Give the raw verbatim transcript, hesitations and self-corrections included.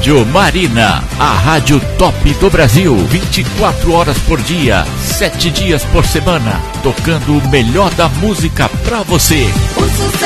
Rádio Marina, a rádio top do Brasil, vinte e quatro horas por dia, sete dias por semana, tocando o melhor da música pra você. O sucesso